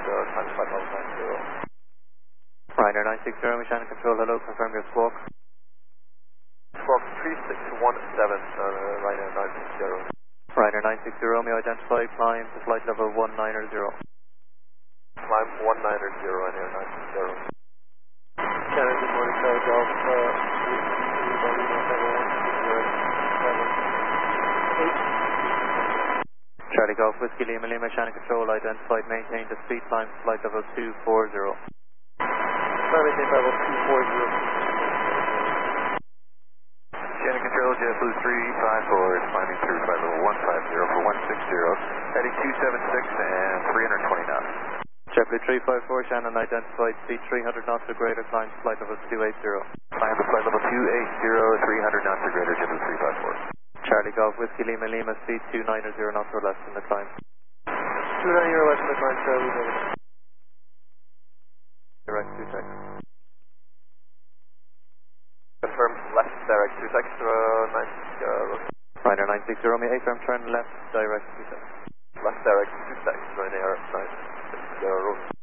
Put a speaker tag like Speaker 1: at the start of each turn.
Speaker 1: time flight level 90.
Speaker 2: Ryanair 960, Shannon Control, hello, confirm your squawk.
Speaker 1: Squawk 3617, Ryanair 960.
Speaker 2: Ryanair 960, Romeo, identify, climb to flight level 190.
Speaker 1: Climb 190, Ryanair 960.
Speaker 3: Shannon, good morning, Charlie Golf.
Speaker 2: Charlie Golf, Whiskey Lima Lima, Shannon Control, identified, maintain the speed climb to flight level 240.
Speaker 3: Maintain level 240.
Speaker 1: Shannon Control, JetBlue 354 is climbing through flight level 150 for 160, heading 276 and 320 knots.
Speaker 2: JetBlue 354, Shannon, identified, speed 300 knots or greater, climb to flight level 280.
Speaker 1: Climb to flight level 280, 300 knots or greater, JetBlue 354.
Speaker 2: Charlie Golf, Whiskey Lima Lima, speed 290 knots or less in the climb.
Speaker 3: 290 or less in the climb, Charlie.
Speaker 2: Direct 2 seconds.
Speaker 1: Confirm left direct 2 seconds,
Speaker 2: Ryanair 960, Romeo, A-firm, turn left direct 2 seconds.
Speaker 1: Left direct 2 seconds, Ryanair 960,